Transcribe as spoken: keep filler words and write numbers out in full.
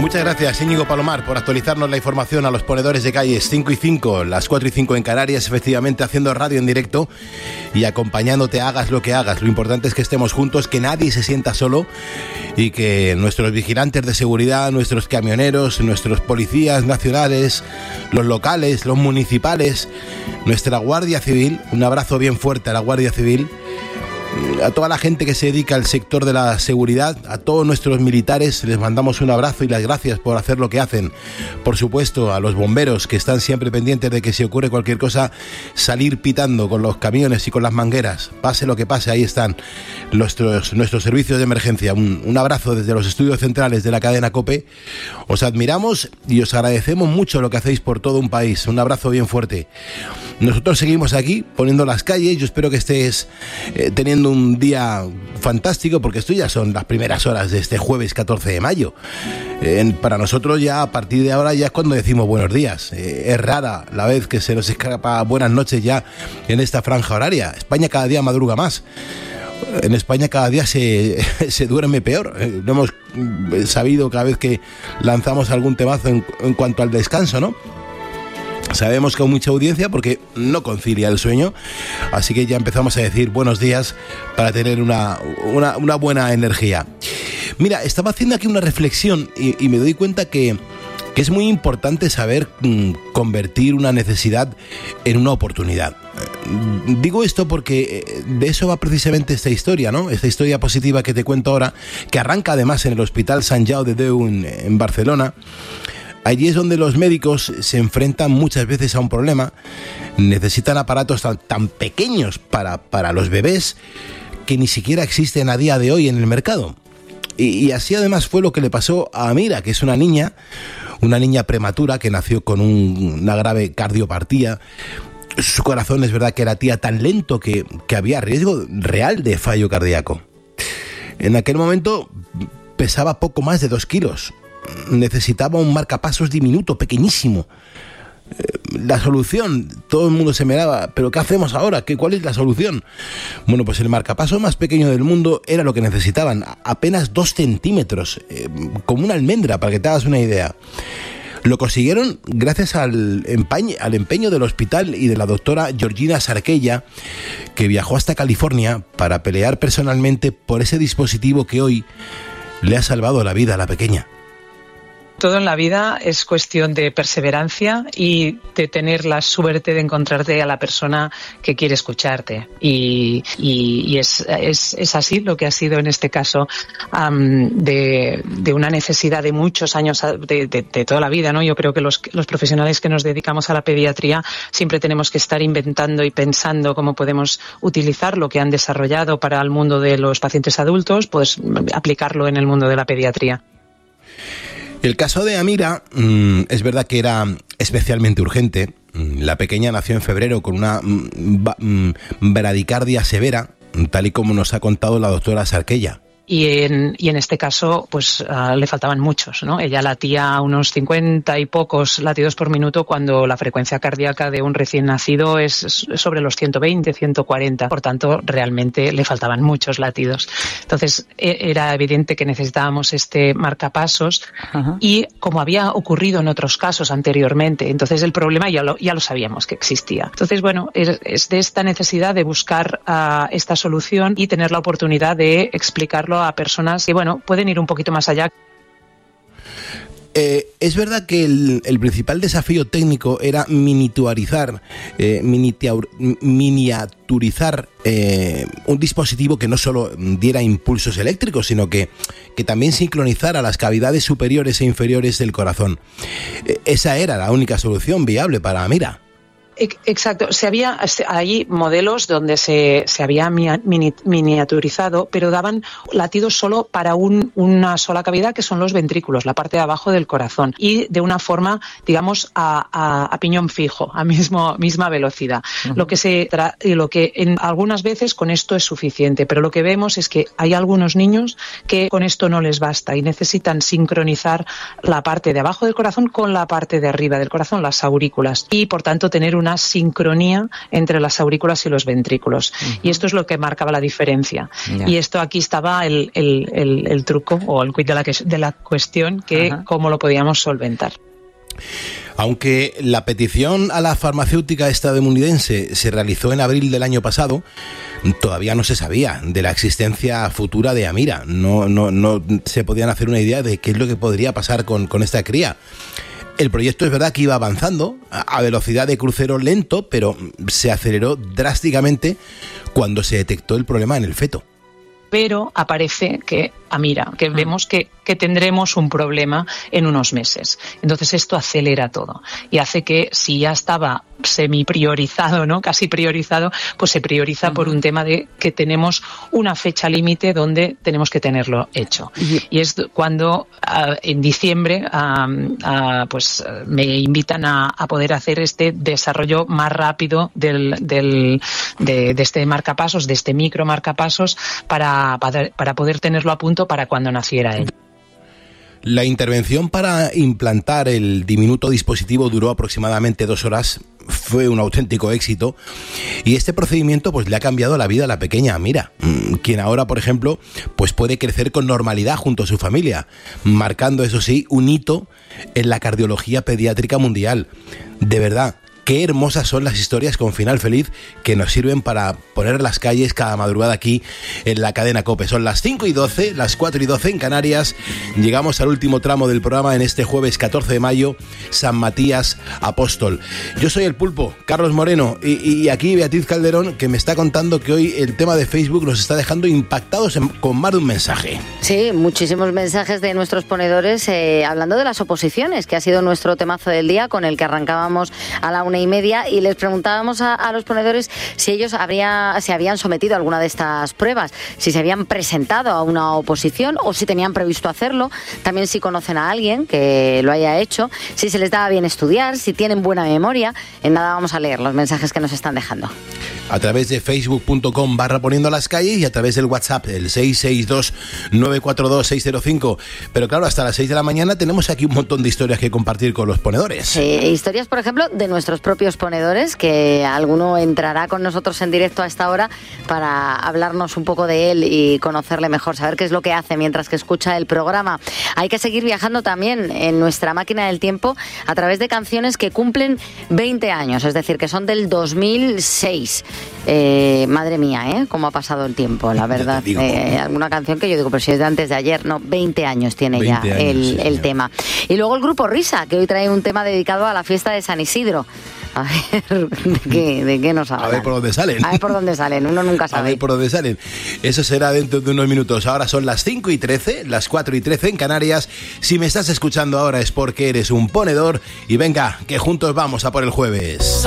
Muchas gracias, Íñigo Palomar, por actualizarnos la información a los ponedores de calles. Cinco y cinco, las cuatro y cinco en Canarias, efectivamente haciendo radio en directo y acompañándote, hagas lo que hagas. Lo importante es que estemos juntos, que nadie se sienta solo y que nuestros vigilantes de seguridad, nuestros camioneros, nuestros policías nacionales, los locales, los municipales, nuestra Guardia Civil, un abrazo bien fuerte a la Guardia Civil, a toda la gente que se dedica al sector de la seguridad, a todos nuestros militares, les mandamos un abrazo y las gracias por hacer lo que hacen. Por supuesto, a los bomberos que están siempre pendientes de que si ocurre cualquier cosa, salir pitando con los camiones y con las mangueras. Pase lo que pase, ahí están nuestros, nuestros servicios de emergencia. Un, un abrazo desde los estudios centrales de la cadena COPE. Os admiramos y os agradecemos mucho lo que hacéis por todo un país. Un abrazo bien fuerte. Nosotros seguimos aquí poniendo las calles. Yo espero que estés eh, teniendo un día fantástico, porque esto ya son las primeras horas de este jueves catorce de mayo. Eh, para nosotros ya a partir de ahora ya es cuando decimos buenos días. Eh, es rara la vez que se nos escapa buenas noches ya en esta franja horaria. España cada día madruga más. En España cada día se, se duerme peor. Eh, lo hemos sabido cada vez que lanzamos algún temazo en, en cuanto al descanso, ¿no? Sabemos que hay mucha audiencia porque no concilia el sueño, así que ya empezamos a decir buenos días para tener una, una, una buena energía. Mira, estaba haciendo aquí una reflexión y, y me doy cuenta que, que es muy importante saber mmm, convertir una necesidad en una oportunidad. Digo esto porque de eso va precisamente esta historia, ¿no? Esta historia positiva que te cuento ahora, que arranca además en el Hospital Sant Jau de Déu en, en Barcelona. Allí es donde los médicos se enfrentan muchas veces a un problema. Necesitan aparatos tan, tan pequeños para, para los bebés que ni siquiera existen a día de hoy en el mercado. Y, y así además fue lo que le pasó a Amira, que es una niña, una niña prematura que nació con un, una grave cardiopatía. Su corazón es verdad que latía tan lento que, que había riesgo real de fallo cardíaco. En aquel momento pesaba poco más de dos kilos. Necesitaba un marcapasos diminuto, pequeñísimo. La solución, todo el mundo se miraba, ¿pero qué hacemos ahora? ¿Qué, ¿Cuál es la solución? Bueno, pues el marcapaso más pequeño del mundo era lo que necesitaban, apenas dos centímetros, eh, como una almendra, para que te hagas una idea. Lo consiguieron gracias al empeño, al empeño del hospital y de la doctora Georgina Sarquella, que viajó hasta California para pelear personalmente por ese dispositivo que hoy le ha salvado la vida a la pequeña. Todo en la vida es cuestión de perseverancia y de tener la suerte de encontrarte a la persona que quiere escucharte. Y, y, y es, es, es así lo que ha sido en este caso, um, de, de una necesidad de muchos años, de, de, de toda la vida, ¿no? Yo creo que los, los profesionales que nos dedicamos a la pediatría siempre tenemos que estar inventando y pensando cómo podemos utilizar lo que han desarrollado para el mundo de los pacientes adultos, pues aplicarlo en el mundo de la pediatría. El caso de Amira mmm, es verdad que era especialmente urgente. La pequeña nació en febrero con una mmm, bradicardia severa, tal y como nos ha contado la doctora Sarquella. Y en, y en este caso, pues uh, le faltaban muchos, ¿no? Ella latía a unos cincuenta y pocos latidos por minuto cuando la frecuencia cardíaca de un recién nacido es sobre los ciento veinte, ciento cuarenta. Por tanto, realmente le faltaban muchos latidos. Entonces, era evidente que necesitábamos este marcapasos. Uh-huh. Y como había ocurrido en otros casos anteriormente, entonces el problema ya lo, ya lo sabíamos que existía. Entonces, bueno, es, es de esta necesidad de buscar uh, esta solución y tener la oportunidad de explicarlo a personas que, bueno, pueden ir un poquito más allá. Eh, es verdad que el, el principal desafío técnico era miniaturizar, eh, miniaturizar eh, un dispositivo que no solo diera impulsos eléctricos, sino que, que también sincronizara las cavidades superiores e inferiores del corazón. Eh, esa era la única solución viable para Amira. Exacto, se había hay modelos donde se, se había mini, miniaturizado, pero daban latidos solo para un, una sola cavidad, que son los ventrículos, la parte de abajo del corazón, y de una forma, digamos, a, a, a piñón fijo, a mismo, misma velocidad. Uh-huh. Lo que se tra- lo que en algunas veces con esto es suficiente, pero lo que vemos es que hay algunos niños que con esto no les basta y necesitan sincronizar la parte de abajo del corazón con la parte de arriba del corazón, las aurículas, y por tanto tener una una sincronía entre las aurículas y los ventrículos. Uh-huh. Y esto es lo que marcaba la diferencia. Yeah. Y esto aquí estaba el, el, el, el truco o el quid de la, que, de la cuestión, que uh-huh. cómo lo podíamos solventar. Aunque la petición a la farmacéutica estadounidense se realizó en abril del año pasado, todavía no se sabía de la existencia futura de Amira. No, no, no se podían hacer una idea de qué es lo que podría pasar con, con esta cría. El proyecto es verdad que iba avanzando a velocidad de crucero lento, pero se aceleró drásticamente cuando se detectó el problema en el feto. Pero aparece que, Amira, que vemos que, que tendremos un problema en unos meses. Entonces esto acelera todo y hace que si ya estaba semi-priorizado, ¿no? Casi priorizado, pues se prioriza uh-huh. por un tema de que tenemos una fecha límite donde tenemos que tenerlo hecho. Uh-huh. Y es cuando uh, en diciembre uh, uh, pues uh, me invitan a, a poder hacer este desarrollo más rápido del, del, de, de este marcapasos, de este micro marcapasos para, para, para poder tenerlo a punto para cuando naciera él. La intervención para implantar el diminuto dispositivo duró aproximadamente dos horas. Fue un auténtico éxito y este procedimiento pues le ha cambiado la vida a la pequeña Amira, quien ahora, por ejemplo, pues puede crecer con normalidad junto a su familia, marcando, eso sí, un hito en la cardiología pediátrica mundial. De verdad, qué hermosas son las historias con final feliz que nos sirven para poner las calles cada madrugada aquí en la cadena COPE. Son las cinco y doce, las cuatro y doce en Canarias. Llegamos al último tramo del programa en este jueves catorce de mayo, San Matías Apóstol. Yo soy el Pulpo, Carlos Moreno, y, y aquí Beatriz Calderón, que me está contando que hoy el tema de Facebook nos está dejando impactados en, con más de un mensaje. Sí, muchísimos mensajes de nuestros ponedores eh, hablando de las oposiciones, que ha sido nuestro temazo del día, con el que arrancábamos a la una y media, y les preguntábamos a, a los ponedores si ellos habría, se habían sometido a alguna de estas pruebas, si se habían presentado a una oposición o si tenían previsto hacerlo, también si conocen a alguien que lo haya hecho, si se les daba bien estudiar, si tienen buena memoria. En nada vamos a leer los mensajes que nos están dejando. A través de facebook punto com barra poniendo las calles y a través del WhatsApp, el seis seis dos nueve cuatro dos seis cero cinco. Pero claro, hasta las seis de la mañana tenemos aquí un montón de historias que compartir con los ponedores. Sí, historias, por ejemplo, de nuestros propios ponedores, que alguno entrará con nosotros en directo a esta hora para hablarnos un poco de él y conocerle mejor, saber qué es lo que hace mientras que escucha el programa. Hay que seguir viajando también en nuestra máquina del tiempo a través de canciones que cumplen veinte años, es decir, que son del dos mil seis. Eh, madre mía, ¿eh? Cómo ha pasado el tiempo, la verdad. Eh, alguna canción que yo digo, pero si es de antes de ayer, no, veinte años tiene ya años, el, sí, el tema. Y luego el grupo Risa, que hoy trae un tema dedicado a la fiesta de San Isidro. A ver, ¿de qué, de qué nos hablan? A ver por dónde salen. A ver por dónde salen, uno nunca sabe. A ver por dónde salen. Eso será dentro de unos minutos. Ahora son las cinco y trece, las cuatro y trece en Canarias. Si me estás escuchando ahora es porque eres un ponedor. Y venga, que juntos vamos a por el jueves.